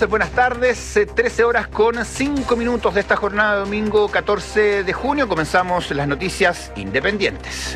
Buenas tardes, 13 horas con 5 minutos de esta jornada de domingo 14 de junio. Comenzamos las noticias independientes.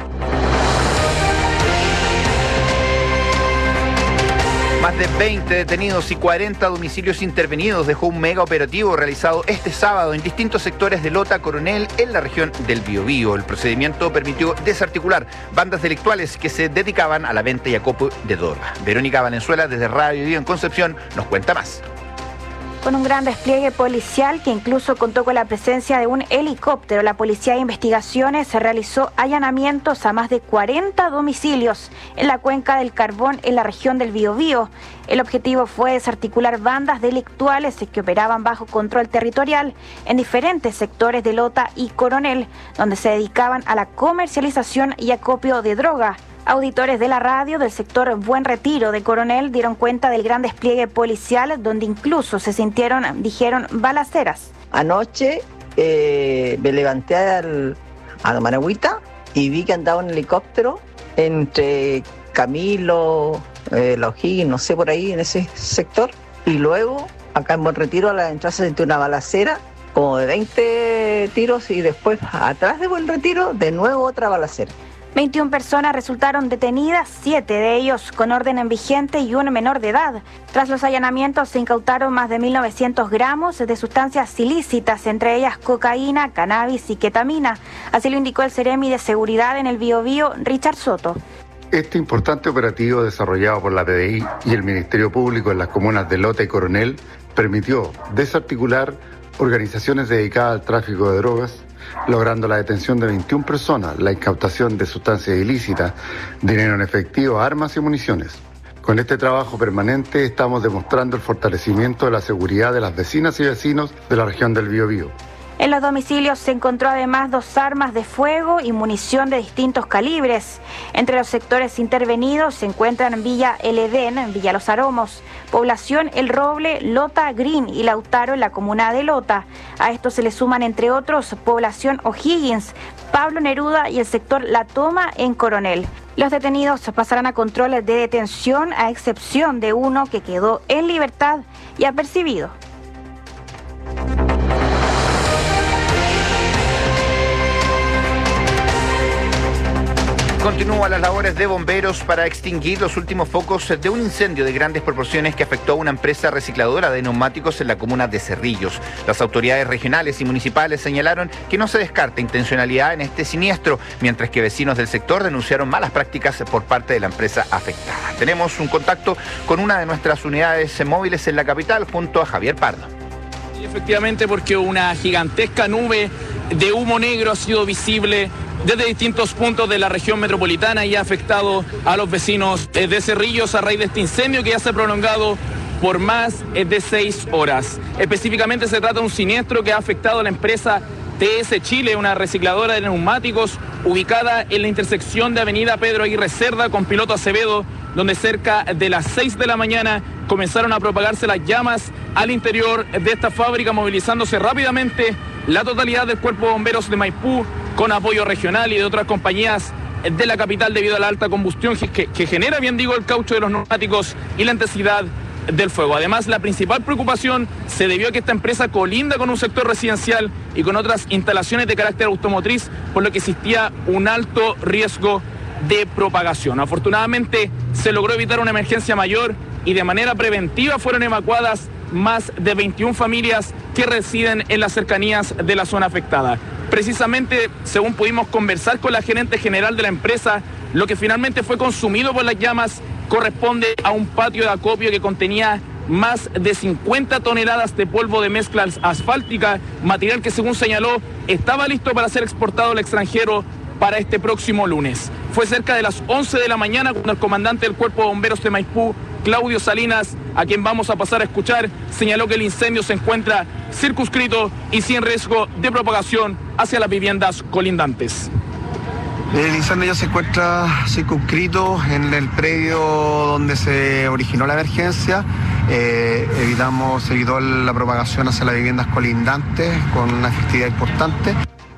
Más de 20 detenidos y 40 domicilios intervenidos dejó un mega operativo realizado este sábado en distintos sectores de Lota, Coronel, en la región del Biobío. El procedimiento permitió desarticular bandas delictuales que se dedicaban a la venta y acopio de droga. Verónica Valenzuela, desde Radio Biobío en Concepción, nos cuenta más. Con un gran despliegue policial que incluso contó con la presencia de un helicóptero, la Policía de Investigaciones se realizó allanamientos a más de 40 domicilios en la cuenca del Carbón en la región del Biobío. El objetivo fue desarticular bandas delictuales que operaban bajo control territorial en diferentes sectores de Lota y Coronel, donde se dedicaban a la comercialización y acopio de droga. Auditores de la radio del sector Buen Retiro de Coronel dieron cuenta del gran despliegue policial, donde incluso se sintieron, dijeron, balaceras. Anoche me levanté a Managüita y vi que andaba un helicóptero entre Camilo, La O'Higgins, no sé, por ahí en ese sector. Y luego, acá en Buen Retiro, a la entrada se sintió una balacera, como de 20 tiros, y después, atrás de Buen Retiro, de nuevo otra balacera. 21 personas resultaron detenidas, 7 de ellos con orden en vigente y un menor de edad. Tras los allanamientos se incautaron más de 1.900 gramos de sustancias ilícitas, entre ellas cocaína, cannabis y ketamina. Así lo indicó el Seremi de Seguridad en el Biobío, Richard Soto. Este importante operativo desarrollado por la PDI y el Ministerio Público en las comunas de Lota y Coronel permitió desarticular organizaciones dedicadas al tráfico de drogas, logrando la detención de 21 personas, la incautación de sustancias ilícitas, dinero en efectivo, armas y municiones. Con este trabajo permanente estamos demostrando el fortalecimiento de la seguridad de las vecinas y vecinos de la región del Biobío. En los domicilios se encontró además 2 armas de fuego y munición de distintos calibres. Entre los sectores intervenidos se encuentran Villa El Edén, Villa Los Aromos, Población El Roble, Lota Green y Lautaro en la comuna de Lota. A esto se le suman, entre otros, Población O'Higgins, Pablo Neruda y el sector La Toma en Coronel. Los detenidos pasarán a controles de detención, a excepción de uno que quedó en libertad y apercibido. Continúan las labores de bomberos para extinguir los últimos focos de un incendio de grandes proporciones que afectó a una empresa recicladora de neumáticos en la comuna de Cerrillos. Las autoridades regionales y municipales señalaron que no se descarta intencionalidad en este siniestro, mientras que vecinos del sector denunciaron malas prácticas por parte de la empresa afectada. Tenemos un contacto con una de nuestras unidades móviles en la capital junto a Javier Pardo. Efectivamente, porque una gigantesca nube de humo negro ha sido visible desde distintos puntos de la región metropolitana y ha afectado a los vecinos de Cerrillos a raíz de este incendio que ya se ha prolongado por más de 6 horas. Específicamente se trata de un siniestro que ha afectado a la empresa TS Chile, una recicladora de neumáticos ubicada en la intersección de Avenida Pedro Aguirre Cerda con Piloto Acevedo, donde cerca de las 6 de la mañana comenzaron a propagarse las llamas al interior de esta fábrica, movilizándose rápidamente la totalidad del Cuerpo de Bomberos de Maipú, con apoyo regional y de otras compañías de la capital debido a la alta combustión que genera, bien digo, el caucho de los neumáticos y la intensidad del fuego. Además, la principal preocupación se debió a que esta empresa colinda con un sector residencial y con otras instalaciones de carácter automotriz, por lo que existía un alto riesgo de propagación. Afortunadamente, se logró evitar una emergencia mayor y de manera preventiva fueron evacuadas más de 21 familias que residen en las cercanías de la zona afectada. Precisamente, según pudimos conversar con la gerente general de la empresa, lo que finalmente fue consumido por las llamas corresponde a un patio de acopio que contenía más de 50 toneladas de polvo de mezcla asfáltica, material que, según señaló, estaba listo para ser exportado al extranjero para este próximo lunes. Fue cerca de las 11 de la mañana cuando el comandante del Cuerpo de Bomberos de Maipú, Claudio Salinas, a quien vamos a pasar a escuchar, señaló que el incendio se encuentra circunscrito y sin riesgo de propagación hacia las viviendas colindantes. El incendio ya se encuentra circunscrito en el predio donde se originó la emergencia. Evitó la propagación hacia las viviendas colindantes con una efectividad importante.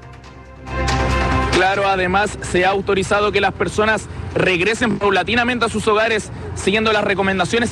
Claro, además se ha autorizado que las personas regresen paulatinamente a sus hogares siguiendo las recomendaciones